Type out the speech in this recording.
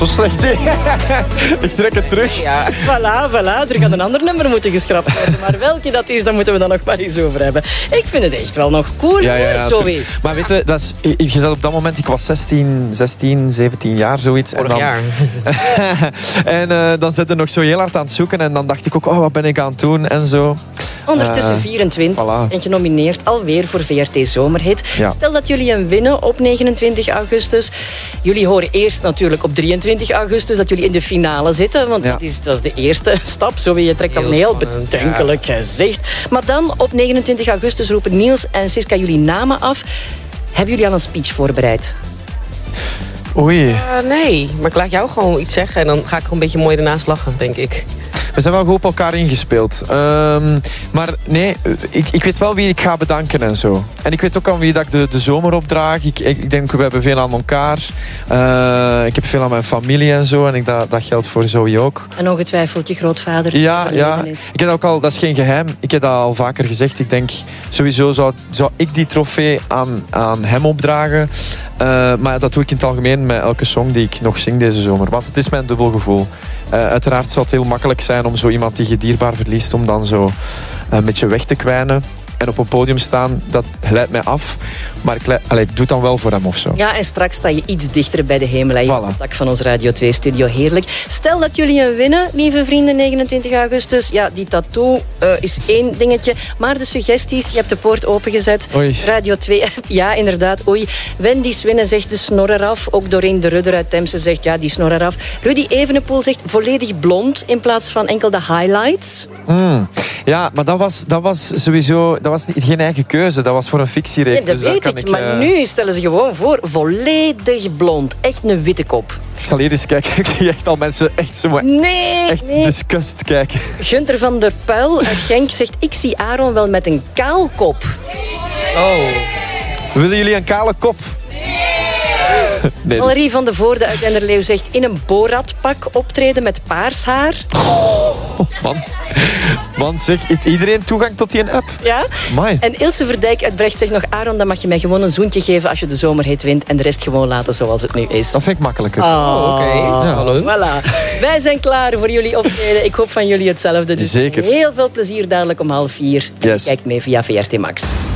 Zo slecht, nee. Ik trek het terug. Ja. Voilà. Er gaat een ander nummer moeten geschrapt worden. Maar welke dat is, daar moeten we dan nog maar eens over hebben. Ik vind het echt wel nog cool, Ja, Zoe. maar weet je, je zat op dat moment, ik was 16, 17 jaar, zoiets. Vorig jaar. En dan zit je nog zo heel hard aan het zoeken. En dan dacht ik ook, wat ben ik aan het doen en zo. Ondertussen 24 voilà. en genomineerd alweer voor VRT Zomerhit. Ja. Stel dat jullie hem winnen op 29 augustus. Jullie horen eerst natuurlijk op 23 augustus dat jullie in de finale zitten. Want dat is de eerste stap. Zo je trekt al een heel bedenkelijk gezicht. Maar dan op 29 augustus roepen Niels en Siska jullie namen af. Hebben jullie al een speech voorbereid? Oei. Nee, maar ik laat jou gewoon iets zeggen en dan ga ik er een beetje mooi ernaast lachen, denk ik. We zijn wel goed op elkaar ingespeeld. Maar nee, ik weet wel wie ik ga bedanken en zo. En ik weet ook aan wie dat ik de zomer opdraag. Ik denk, we hebben veel aan elkaar. Ik heb veel aan mijn familie en zo. En dat geldt voor Zoe ook. En ongetwijfeld je grootvader. Ja. Ik heb ook al, dat is geen geheim. Ik heb dat al vaker gezegd. Ik denk, sowieso zou ik die trofee aan hem opdragen. Maar dat doe ik in het algemeen met elke song die ik nog zing deze zomer. Want het is mijn dubbel gevoel. Uiteraard zal het heel makkelijk zijn om zo iemand die je dierbaar verliest, om dan zo een beetje weg te kwijnen. En op een podium staan, dat leidt mij af. Maar ik doe het dan wel voor hem of zo. Ja, en straks sta je iets dichter bij de hemel. Hè, op het dak van ons Radio 2-studio. Heerlijk. Stel dat jullie hem winnen, lieve vrienden, 29 augustus. Ja, die tattoo is één dingetje. Maar de suggesties, je hebt de poort opengezet. Oei. Radio 2, ja, inderdaad. Oei. Wendy Swinnen zegt de snor eraf. Ook Doreen de Rudder uit Temse zegt, ja, die snor eraf. Rudy Evenepoel zegt volledig blond in plaats van enkel de highlights. Ja, maar dat was sowieso... Dat was geen eigen keuze. Dat was voor een fictiereeks. Ja, dat weet ik. Maar nu stellen ze gewoon voor volledig blond. Echt een witte kop. Ik zal hier eens kijken. Ik zie echt al mensen echt zo... Echt disgust kijken. Gunther van der Puil uit Genk zegt, ik zie Aaron wel met een kaal kop. Oh. Willen jullie een kale kop? Nee, Valerie van de Voorde uit Enderleeuw zegt, in een Borat-pak optreden met paars haar. Man, zeg, heeft iedereen toegang tot die app? Ja. Amai. En Ilse Verdijk uit Brecht zegt nog, Aaron, dan mag je mij gewoon een zoentje geven als je de zomerhit wint en de rest gewoon laten zoals het nu is. Dat vind ik makkelijker. Oké. Ja. Voilà. Wij zijn klaar voor jullie optreden. Ik hoop van jullie hetzelfde. Dus zeker. Heel veel plezier dadelijk om 3:30. Yes. Kijk mee via VRT Max.